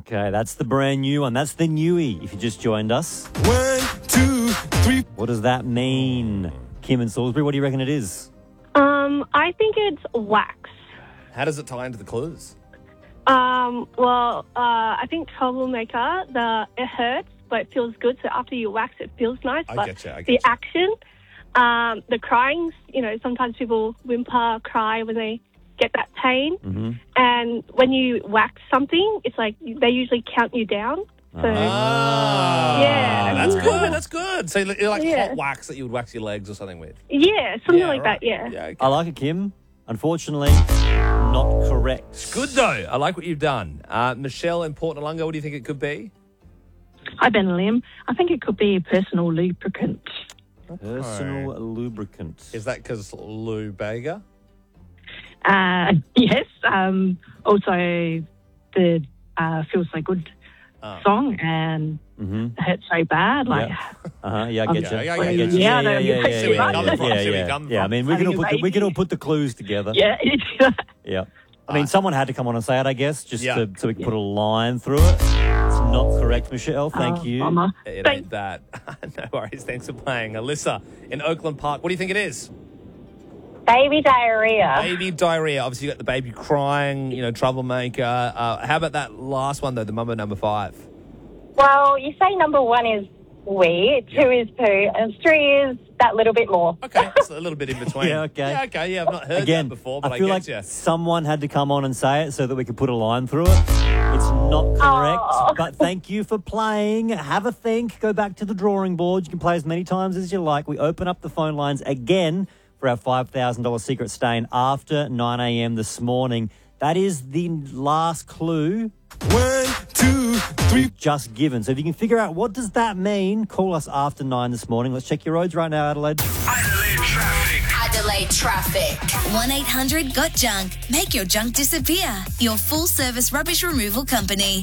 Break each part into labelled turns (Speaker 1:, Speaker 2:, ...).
Speaker 1: Okay, that's the brand new one. That's the newie, if you just joined us.
Speaker 2: 1, 2, 3.
Speaker 1: What does that mean? Kim in Salisbury, what do you reckon it is?
Speaker 3: I think it's wax.
Speaker 4: How does it tie into the clues?
Speaker 3: I think troublemaker, it hurts, but it feels good. So after you wax, it feels nice.
Speaker 4: I
Speaker 3: But
Speaker 4: getcha.
Speaker 3: the action, the crying, sometimes people whimper, cry when they get that pain.
Speaker 1: Mm-hmm.
Speaker 3: And when you wax something, it's like they usually count you down. So, yeah.
Speaker 4: That's good. That's good. So you're like
Speaker 3: Yeah.
Speaker 4: hot wax that you would wax your legs or something with.
Speaker 3: yeah, something like
Speaker 4: right.
Speaker 3: that, yeah.
Speaker 4: Yeah, okay.
Speaker 1: I like it, Kim. Unfortunately, not correct.
Speaker 4: Good though. I like what you've done. Michelle in Port Nalunga, what do you think it could be?
Speaker 5: Hi, Ben and Liam. I think it could be a personal lubricant.
Speaker 1: Personal lubricant.
Speaker 4: Is that because Lou Bega?
Speaker 5: Yes. Also, the Feels So Good song and
Speaker 1: Mm-hmm.
Speaker 5: Hurt So Bad. Like,
Speaker 1: Yeah, I get you.
Speaker 4: Yeah,
Speaker 1: I get you.
Speaker 5: yeah, no, you picked it right.
Speaker 1: Yeah, I mean, we can all put the clues together.
Speaker 5: yeah.
Speaker 1: Yeah. I mean, someone had to come on and say it, I guess, just
Speaker 4: Yeah.
Speaker 1: so we can put a line through it. It's not correct, Michelle. Thank you.
Speaker 5: Bummer.
Speaker 4: It ain't that. No worries. Thanks for playing. Alyssa in Oakland Park, what do you think it is?
Speaker 6: Baby diarrhea.
Speaker 4: Baby diarrhea. Obviously, you got the baby crying, troublemaker. How about that last one, though, the number 5?
Speaker 6: Well, you say number 1 is wee, 2 is poo, and 3 is that little bit more.
Speaker 4: Okay, it's a little bit in between.
Speaker 1: Yeah, okay.
Speaker 4: Yeah, okay. Yeah, I've not heard
Speaker 1: Again,
Speaker 4: that before, but I
Speaker 1: feel
Speaker 4: get
Speaker 1: like
Speaker 4: you.
Speaker 1: someone had to come on and say it so that we could put a line through it. It's not correct, but thank you for playing. Have a think. Go back to the drawing board. You can play as many times as you like. We open up the phone lines again for our $5,000 secret stain after 9 a.m. this morning. That is the last clue
Speaker 2: 1, 2, 3.
Speaker 1: just given. So if you can figure out what does that mean, call us after 9 this morning. Let's check your roads right now, Adelaide.
Speaker 7: Adelaide Traffic. 1-800-GOT-JUNK. Make your junk disappear. Your full-service rubbish removal company.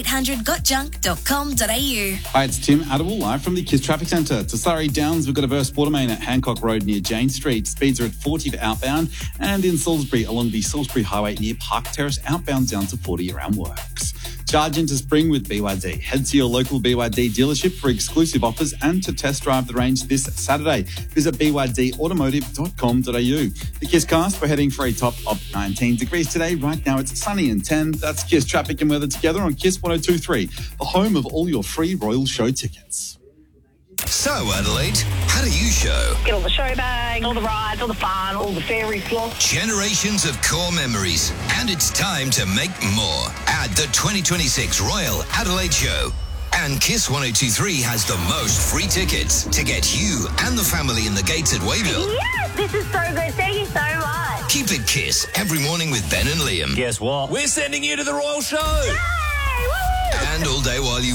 Speaker 7: 1-800-GOTJUNK.com.au.
Speaker 8: Hi, it's Tim Adderall, live from the KISS Traffic Centre. To Surrey Downs, we've got a burst water main at Hancock Road near Jane Street. Speeds are at 40 for outbound, and in Salisbury along the Salisbury Highway near Park Terrace, outbound down to 40 around works. Charge into spring with BYD. Head to your local BYD dealership for exclusive offers and to test drive the range this Saturday. Visit bydautomotive.com.au. The KISS cast, we're heading for a top of 19 degrees today. Right now it's sunny and 10. That's KISS traffic and weather together on KISS 102.3, the home of all your free Royal Show tickets.
Speaker 9: So, Adelaide, how do you show?
Speaker 5: Get all the show bags, all the rides, all the fun, all the fairy floss.
Speaker 9: Generations of core memories. And it's time to make more. Add the 2026 Royal Adelaide Show. And KISS 102.3 has the most free tickets to get you and the family in the gates at Wayville.
Speaker 6: Yes, this is so good. Thank you so much.
Speaker 9: Keep it KISS every morning with Ben and Liam.
Speaker 1: Guess what?
Speaker 4: We're sending you to the Royal Show.
Speaker 6: Yay! Woo!
Speaker 9: And all day while you